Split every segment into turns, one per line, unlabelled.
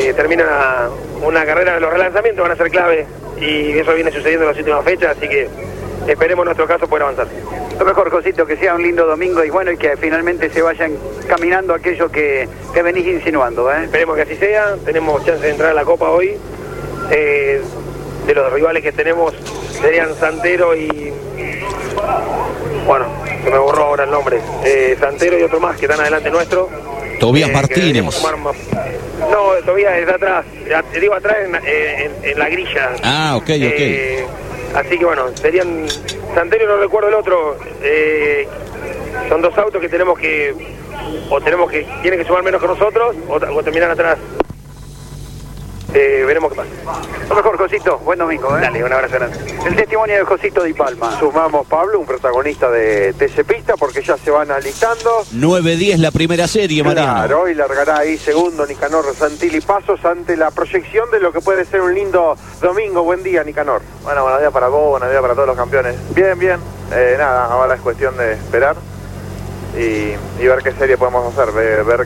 termina una carrera de los relanzamientos, van a ser clave, y eso viene sucediendo en las últimas fechas, así que esperemos en nuestro caso poder avanzar.
Lo mejor, Josito, que sea un lindo domingo y bueno, y que finalmente se vayan caminando aquello que venís insinuando, ¿eh?
Esperemos que así sea, tenemos chance de entrar a la Copa hoy. De los rivales que tenemos serían Santero y... Bueno, se me borró ahora el nombre. Santero y otro más que están adelante nuestro.
Tobías Martínez.
No, Tobías está atrás. Te digo atrás en la grilla.
Ah, ok.
Así que bueno, serían... Santero, no recuerdo el otro. Son dos autos que tenemos que... tienen que sumar menos que nosotros o terminar atrás. Veremos qué pasa.
Lo mejor, Josito, buen domingo, ¿eh?
Dale, un abrazo grande.
El testimonio de Josito Di Palma.
Sumamos, Pablo, un protagonista de TC Pista, porque ya se van alistando.
9-10 la primera serie, Mariano.
Claro, y largará ahí segundo Nicanor Santilli Pasos ante la proyección de lo que puede ser un lindo domingo. Buen día, Nicanor.
Bueno, buenos días para vos, buenos días para todos los campeones. Bien. Nada, ahora es cuestión de esperar y ver qué serie podemos hacer, ver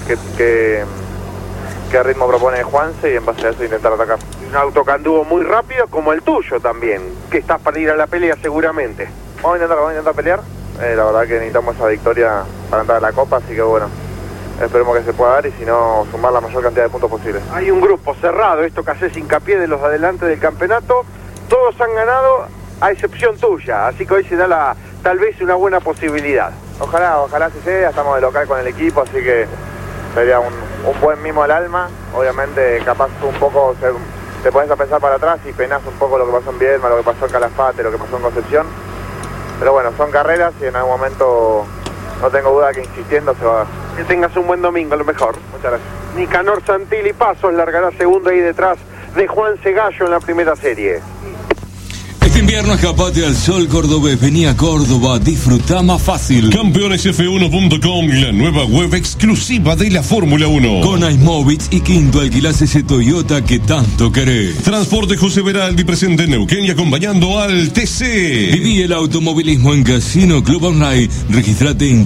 qué ritmo propone Juanse y en base a eso intentar atacar.
Un auto que anduvo muy rápido, como el tuyo también, que estás para ir a la pelea seguramente.
Vamos a intentar pelear. La verdad que necesitamos esa victoria para entrar a la Copa, así que bueno, esperemos que se pueda dar y si no, sumar la mayor cantidad de puntos posible.
Hay un grupo cerrado, esto que haces hincapié de los adelantes del campeonato, todos han ganado a excepción tuya, así que hoy se da tal vez una buena posibilidad.
Ojalá así sea, estamos de local con el equipo, así que sería un buen mimo al alma. Obviamente capaz un poco te pones a pensar para atrás y penás un poco lo que pasó en Viedma, lo que pasó en Calafate, lo que pasó en Concepción, pero bueno, son carreras y en algún momento no tengo duda que insistiendo se va a dar.
Que tengas un buen domingo, a lo mejor.
Muchas gracias.
Nicanor Santilli Pasos largará segundo ahí detrás de Juanse Gallo en la primera serie.
Este invierno escapate al sol cordobés. Vení a Córdoba, disfruta más fácil.
Campeonesf1.com, la nueva web exclusiva de la Fórmula 1.
Con Aismovitz y Quinto alquilás ese Toyota que tanto querés.
Transporte José Veraldi presente en Neuquén y acompañando al TC.
Viví el automovilismo en Casino Club Online. Registrate en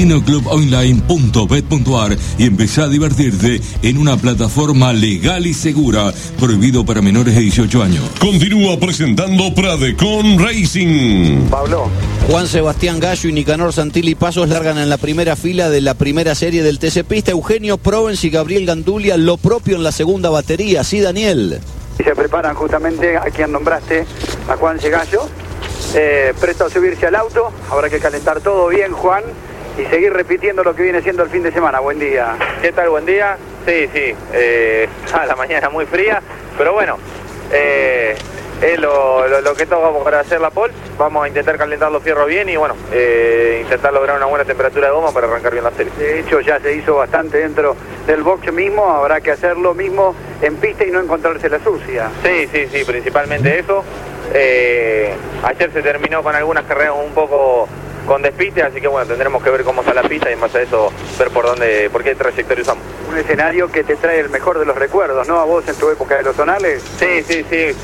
casinoclubonline.bet.ar y empezá a divertirte en una plataforma legal y segura. Prohibido para menores de 18 años.
Continúa presentando Pradecon Racing.
Pablo.
Juan Sebastián Gallo y Nicanor Santilli Pasos largan en la primera fila de la primera serie del TC Pista. Eugenio Provence y Gabriel Gandulia lo propio en la segunda batería. Sí, Daniel.
Y se preparan justamente a quien nombraste, a Juan Gallo. Presto a subirse al auto. Habrá que calentar todo bien, Juan, y seguir repitiendo lo que viene siendo el fin de semana. Buen día.
¿Qué tal? Buen día. Sí. A la mañana muy fría, pero bueno. Es lo que tocamos para hacer la pole. Vamos a intentar calentar los fierros bien y bueno, intentar lograr una buena temperatura de goma para arrancar bien la serie.
De hecho ya se hizo bastante dentro del box mismo, habrá que hacer lo mismo en pista y no encontrarse la sucia.
Sí, principalmente eso. Ayer se terminó con algunas carreras un poco con despiste, así que bueno, tendremos que ver cómo está la pista y en base a eso ver por qué trayectoria usamos.
Un escenario que te trae el mejor de los recuerdos, ¿no? A vos en tu época de los zonales.
Sí.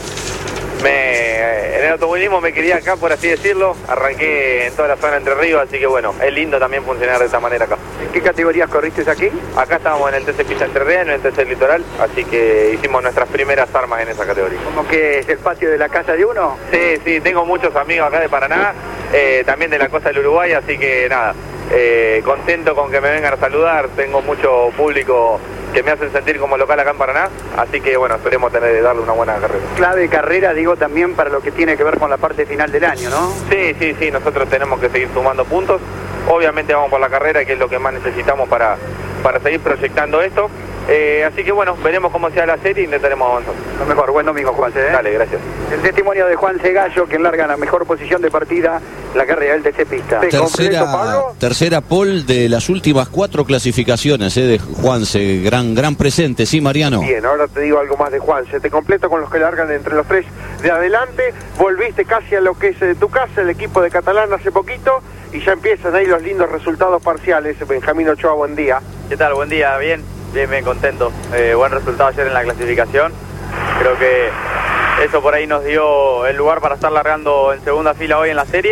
En el automovilismo me quería acá, por así decirlo. Arranqué en toda la zona Entre Ríos, así que bueno, es lindo también funcionar de esta manera acá.
¿En qué categorías corriste aquí?
Acá estábamos en el TC Pista Entrerriano, en el TC Litoral, así que hicimos nuestras primeras armas en esa categoría.
¿Cómo que es el patio de la casa de uno?
Sí, tengo muchos amigos acá de Paraná, también de la costa del Uruguay, así que nada, contento con que me vengan a saludar. Tengo mucho público que me hacen sentir como local acá en Paraná, así que bueno, esperemos darle una buena carrera.
Clave carrera, digo, también para lo que tiene que ver con la parte final del año, ¿no?
Sí, nosotros tenemos que seguir sumando puntos. Obviamente vamos por la carrera, que es lo que más necesitamos para seguir proyectando esto. Así que bueno, veremos cómo sea la serie e intentaremos avanzar.
Lo mejor, buen domingo, Juanse.
Dale, gracias.
El testimonio de Juanse Gallo, que larga la mejor posición de partida la carrera del TC Pista.
Tercera pole de las últimas 4 clasificaciones de Juanse, gran presente, sí, Mariano.
Bien, ahora te digo algo más de Juanse, te completo con los que largan entre los 3 de adelante. Volviste casi a lo que es tu casa, el equipo de Catalán hace poquito, y ya empiezan ahí los lindos resultados parciales. Benjamín Ochoa, buen día.
¿Qué tal? Buen día, bien contento. Buen resultado ayer en la clasificación. Creo que eso por ahí nos dio el lugar para estar largando en segunda fila hoy en la serie.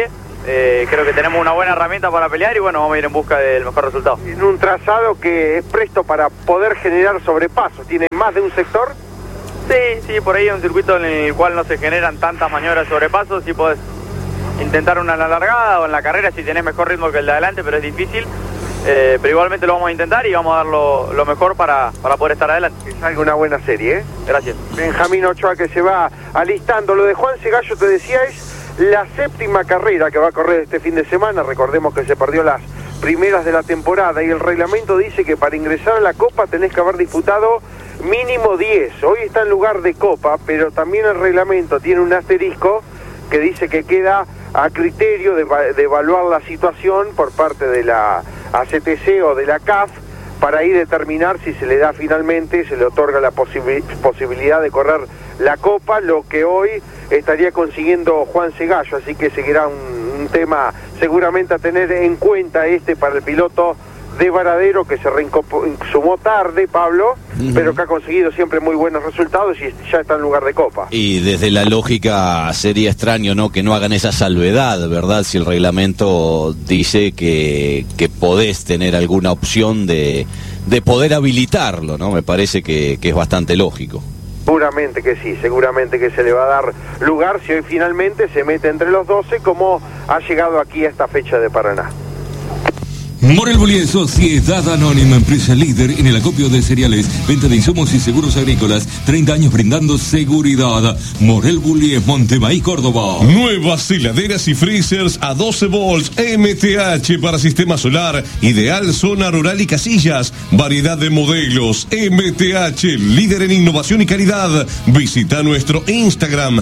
creo que tenemos una buena herramienta para pelear y bueno, vamos a ir en busca del mejor resultado.
En un trazado que es presto para poder generar sobrepasos, ¿tiene más de un sector?
Sí, por ahí es un circuito en el cual no se generan tantas maniobras de sobrepasos, sí podés intentar una en la largada o en la carrera si tenés mejor ritmo que el de adelante, pero es difícil. Pero igualmente lo vamos a intentar y vamos a dar lo mejor para poder estar adelante.
Que salga una buena serie, ¿eh?
Gracias.
Benjamín Ochoa, que se va alistando. Lo de Juan Cegallo, te decía, es la 7ª carrera que va a correr este fin de semana. Recordemos que se perdió las primeras de la temporada y el reglamento dice que para ingresar a la Copa tenés que haber disputado mínimo 10. Hoy está en lugar de Copa, pero también el reglamento tiene un asterisco que dice que queda a criterio de evaluar la situación por parte de la ACTC o de la CAF para ahí determinar si se le da finalmente, se le otorga la posibilidad de correr la Copa, lo que hoy estaría consiguiendo Juan Cegallo, así que seguirá un tema seguramente a tener en cuenta para el piloto de Varadero, que se sumó tarde, Pablo, pero que ha conseguido siempre muy buenos resultados y ya está en lugar de Copa.
Y desde la lógica sería extraño, ¿no?, que no hagan esa salvedad, ¿verdad? Si el reglamento dice que podés tener alguna opción de poder habilitarlo, ¿no? Me parece que es bastante lógico.
Seguramente que sí, seguramente que se le va a dar lugar si hoy finalmente se mete entre los 12, como ha llegado aquí a esta fecha de Paraná.
Morel Bullies, Sociedad Anónima, empresa líder en el acopio de cereales, venta de insumos y seguros agrícolas, 30 años brindando seguridad. Morel Bullies, Montemaí, Córdoba.
Nuevas heladeras y freezers a 12 volts, MTH para sistema solar, ideal zona rural y casillas, variedad de modelos, MTH, líder en innovación y calidad. Visita nuestro Instagram,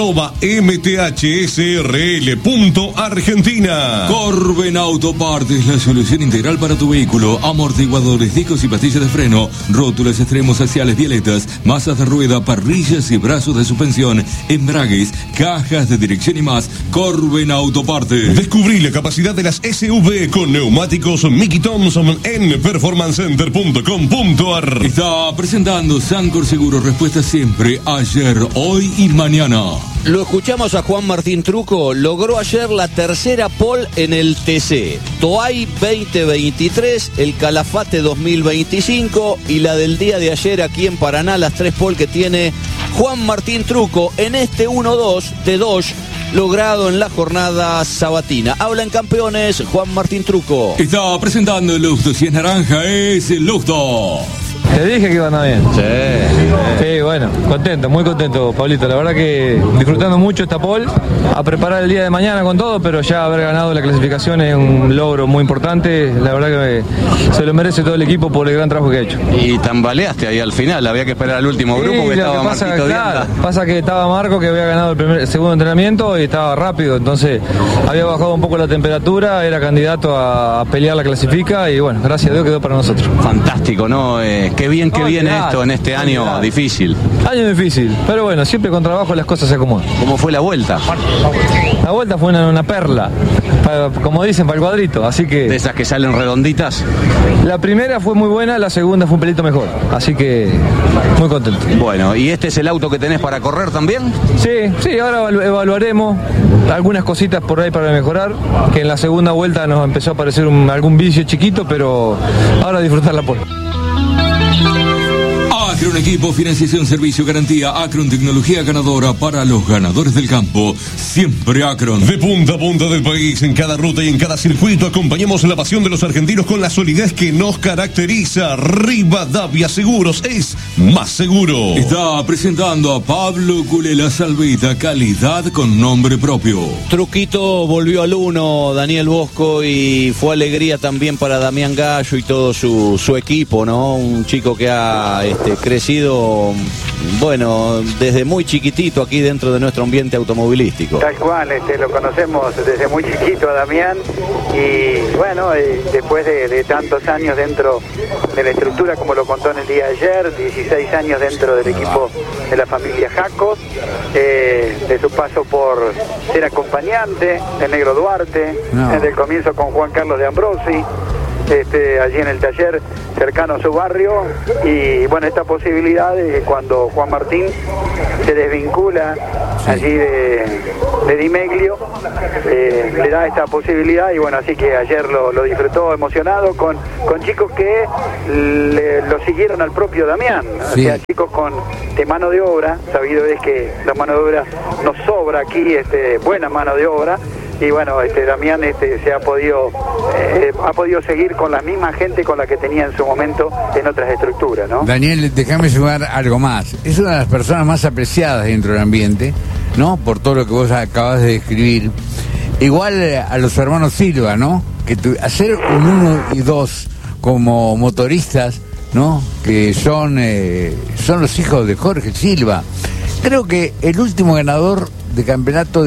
@mthsrl.argentina.
Corben Autopartes, la solución integral para tu vehículo, amortiguadores, discos y pastillas de freno, rótulas, extremos axiales, violetas, masas de rueda, parrillas y brazos de suspensión, embragues, cajas de dirección y más. Corben Autopartes.
Descubrí la capacidad de las SUV con neumáticos Mickey Thompson en performancecenter.com.ar.
Está presentando Sancor Seguro, respuesta siempre, ayer, hoy y mañana.
Lo escuchamos a Juan Martín Truco, logró ayer la 3ª pole en el TC. Toay 2023, el Calafate 2025 y la del día de ayer aquí en Paraná, las 3 pole que tiene Juan Martín Truco en este 1-2 de Dodge logrado en la jornada sabatina. Hablan campeones, Juan Martín Truco.
Está presentando el Lufto, si es naranja es el Lufto.
Te dije que iba a andar bien. Sí, bueno, contento, muy contento, Pablito. La verdad que disfrutando mucho esta pole, a preparar el día de mañana con todo, pero ya haber ganado la clasificación es un logro muy importante. La verdad que se lo merece todo el equipo por el gran trabajo que ha hecho.
Y tambaleaste ahí al final, había que esperar al último grupo que estaba Marquito Dianda.
Pasa que estaba Marco, que había ganado el segundo entrenamiento y estaba rápido, entonces había bajado un poco la temperatura, era candidato a pelear la clasifica y bueno, gracias a Dios quedó para nosotros.
Fantástico, ¿no? Qué bien que viene esto en este año difícil.
Año difícil, pero bueno, siempre con trabajo las cosas se acomodan.
¿Cómo fue la vuelta?
La vuelta fue una perla, como dicen, para el cuadrito, así que...
¿De esas que salen redonditas?
La primera fue muy buena, la segunda fue un pelito mejor, así que muy contento.
Bueno, ¿y este es el auto que tenés para correr también?
Sí, ahora evaluaremos algunas cositas por ahí para mejorar, que en la segunda vuelta nos empezó a aparecer algún vicio chiquito, pero ahora disfrutar la pole.
Acron Equipo, financiación, servicio, garantía. Acron, tecnología ganadora para los ganadores del campo. Siempre Acron.
De punta a punta del país, en cada ruta y en cada circuito, acompañamos la pasión de los argentinos con la solidez que nos caracteriza. Rivadavia Seguros es más seguro.
Está presentando a Pablo Culela Salvita, calidad con nombre propio.
Truquito volvió al 1, Daniel Bosco, y fue alegría también para Damián Gallo y todo su equipo, ¿no? Un chico que ha crecido, bueno, desde muy chiquitito aquí dentro de nuestro ambiente automovilístico.
Tal cual, lo conocemos desde muy chiquito a Damián y bueno, después de tantos años dentro de la estructura, como lo contó en el día de ayer, 16 años dentro del equipo de la familia Jacos, de su paso por ser acompañante de Negro Duarte, desde el comienzo con Juan Carlos de Ambrosi, allí en el taller cercano a su barrio, y bueno, esta posibilidad de que cuando Juan Martín se desvincula allí de Di Meglio, le da esta posibilidad, y bueno, así que ayer lo disfrutó emocionado con chicos que lo siguieron al propio Damián, o sea, chicos de mano de obra. Sabido es que la mano de obra nos sobra aquí, buena mano de obra, y bueno, Damián se ha podido seguir con la misma gente con la que tenía en su momento en otras estructuras, ¿no?
Daniel, déjame sumar algo más. Es una de las personas más apreciadas dentro del ambiente, ¿no? Por todo lo que vos acabas de describir. Igual a los hermanos Silva, ¿no? Que hacer un 1 y 2 como motoristas, ¿no? Que son los hijos de Jorge Silva. Creo que el último ganador de campeonato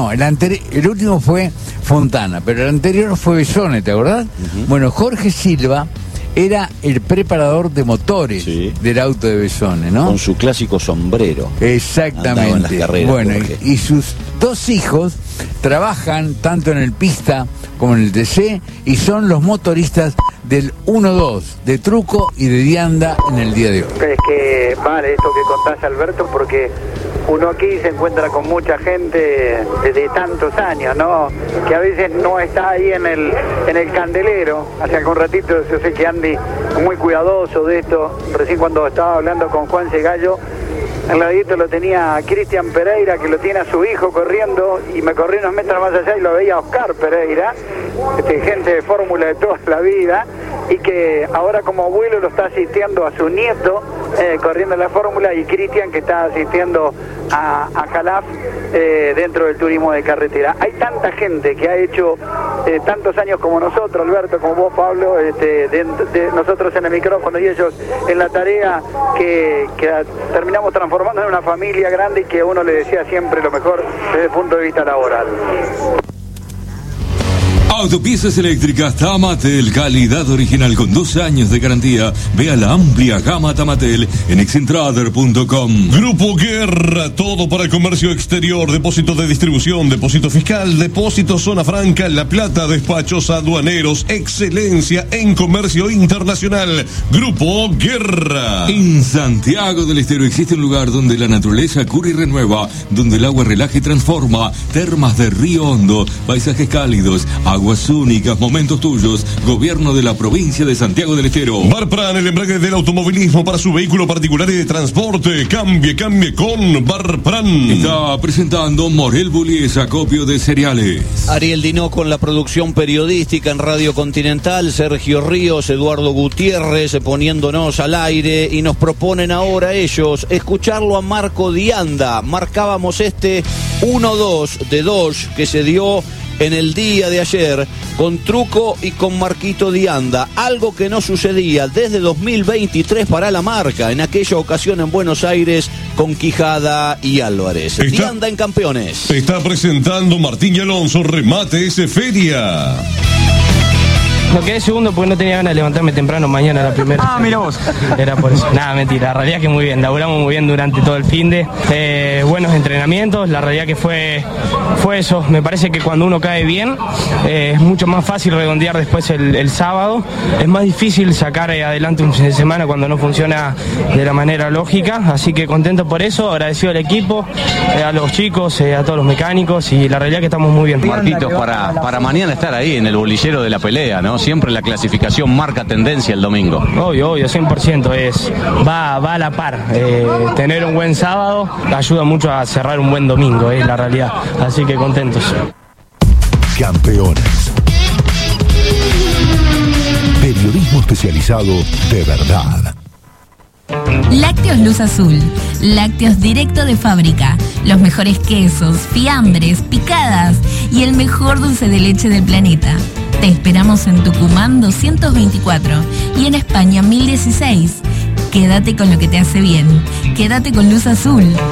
el último fue Fontana, pero el anterior fue Besone, ¿te acordás? Bueno, Jorge Silva era el preparador de motores del auto de Besone, ¿no?
Con su clásico sombrero.
Exactamente.
En las carreras,
bueno, y sus dos hijos trabajan tanto en el pista como en el TC, y son los motoristas del 1-2 de Truco y de Dianda en el día de hoy.
Es que vale esto que contás, Alberto, porque uno aquí se encuentra con mucha gente de tantos años, ¿no? Que a veces no está ahí en el candelero. Hace algún ratito yo sé que Andy es muy cuidadoso de esto. Recién cuando estaba hablando con Juan Segallo, al ladito lo tenía a Cristian Pereira, que lo tiene a su hijo corriendo, y me corrí unos metros más allá y lo veía a Oscar Pereira, gente de fórmula de toda la vida, y que ahora como abuelo lo está asistiendo a su nieto corriendo la fórmula, y Cristian que está asistiendo a Calaf dentro del turismo de carretera. Hay tanta gente que ha hecho tantos años como nosotros, Alberto, como vos, Pablo, nosotros en el micrófono y ellos en la tarea, que terminamos transformando en una familia grande, y que uno le decía siempre lo mejor desde el punto de vista laboral.
Autopiezas eléctricas Tamatel, calidad original con 12 años de garantía. Vea la amplia gama Tamatel en excentrader.com.
Grupo Guerra, todo para el comercio exterior, depósito de distribución, depósito fiscal, depósito zona franca, La Plata, despachos aduaneros, excelencia en comercio internacional. Grupo Guerra.
En Santiago del Estero existe un lugar donde la naturaleza cura y renueva, donde el agua relaja y transforma. Termas de Río Hondo, paisajes cálidos, aguas únicas, momentos tuyos. Gobierno de la provincia de Santiago del Estero.
Barpran, el embrague del automovilismo para su vehículo particular y de transporte. Cambie con Barpran.
Está presentando Morel Bullies, acopio de cereales.
Ariel Dinó con la producción periodística en Radio Continental. Sergio Ríos, Eduardo Gutiérrez poniéndonos al aire, y nos proponen ahora ellos escucharlo a Marco Dianda. Marcábamos 1-2 de Dodge que se dio en el día de ayer con Truco y con Marquito Dianda, algo que no sucedía desde 2023 para la marca, en aquella ocasión en Buenos Aires con Quijada y Álvarez. Dianda en Campeones.
Está presentando Martín y Alonso, Remate S Feria.
No quedé segundo porque no tenía ganas de levantarme temprano mañana la primera. Ah, mira vos. Era por eso. Nada, mentira. La realidad que muy bien. Laburamos muy bien durante todo el finde. Buenos entrenamientos. La realidad que fue eso. Me parece que cuando uno cae bien es mucho más fácil redondear después el sábado. Es más difícil sacar adelante un fin de semana cuando no funciona de la manera lógica. Así que contento por eso. Agradecido al equipo, a los chicos, a todos los mecánicos, y la realidad que estamos muy bien.
Marquitos, para mañana estar ahí en el bolillero de la pelea, ¿no? Siempre la clasificación marca tendencia el domingo.
Obvio, 100%. Va a la par. Tener un buen sábado ayuda mucho a cerrar un buen domingo, es la realidad. Así que contentos.
Campeones. Periodismo especializado de verdad.
Lácteos Luz Azul, lácteos directo de fábrica, los mejores quesos, fiambres, picadas y el mejor dulce de leche del planeta. Te esperamos en Tucumán 224 y en España 1016. Quédate con lo que te hace bien. Quédate con Luz Azul.